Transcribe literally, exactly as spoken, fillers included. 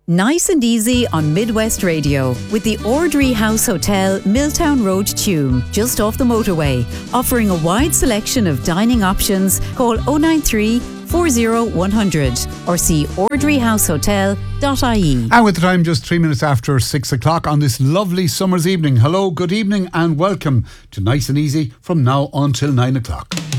Nice and easy on Midwest Radio with the Ordry House Hotel, Milltown Road, Tuam, just off the motorway. Offering a wide selection of dining options. Call oh nine three, four oh one hundred or see ordry house hotel dot I E. And with the time just three minutes after six o'clock on this lovely summer's evening. Hello, good evening and welcome to Nice and Easy from now until nine o'clock.